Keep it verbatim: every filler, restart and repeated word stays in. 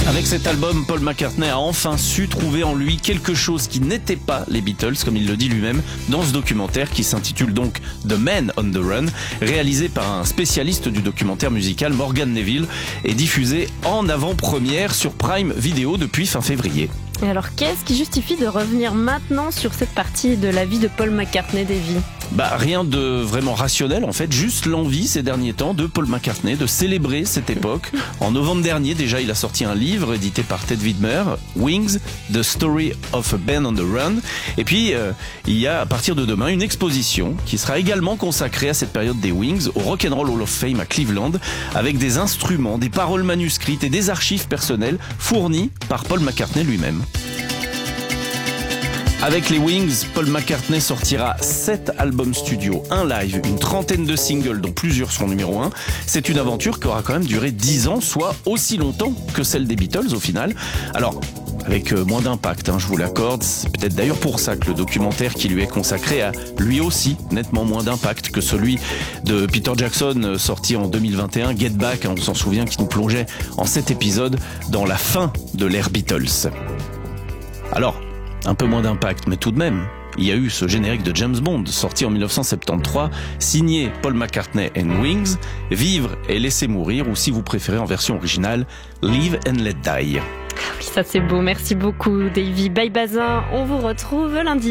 Avec cet album, Paul McCartney a enfin su trouver en lui quelque chose qui n'était pas les Beatles, comme il le dit lui-même dans ce documentaire qui s'intitule donc The Man on the Run, réalisé par un spécialiste du documentaire musical, Morgan Neville, et diffusé en avant-première sur Prime Video depuis fin février. Et alors, qu'est-ce qui justifie de revenir maintenant sur cette partie de la vie de Paul McCartney, Davy ? Bah, rien de vraiment rationnel en fait, juste l'envie ces derniers temps de Paul McCartney de célébrer cette époque. En novembre dernier déjà, il a sorti un livre édité par Ted Widmer, Wings, The Story of a Band on the Run. Et puis euh, il y a à partir de demain une exposition qui sera également consacrée à cette période des Wings au Rock and Roll Hall of Fame à Cleveland, avec des instruments, des paroles manuscrites et des archives personnelles fournies par Paul McCartney lui-même. Avec les Wings, Paul McCartney sortira sept albums studio, un live, une trentaine de singles dont plusieurs sont numéro un. C'est une aventure qui aura quand même duré dix ans, soit aussi longtemps que celle des Beatles au final. Alors, avec moins d'impact, hein, je vous l'accorde. C'est peut-être d'ailleurs pour ça que le documentaire qui lui est consacré a lui aussi nettement moins d'impact que celui de Peter Jackson sorti en deux mille vingt et un, Get Back, hein, on s'en souvient, qui nous plongeait en sept épisodes dans la fin de l'ère Beatles. Alors, un peu moins d'impact, mais tout de même, il y a eu ce générique de James Bond, sorti en dix-neuf cent soixante-treize, signé Paul McCartney and Wings, Vivre et laisser mourir, ou si vous préférez en version originale, Live and Let Die. Oui, ça c'est beau, merci beaucoup Davy. Bye Bazin, on vous retrouve lundi.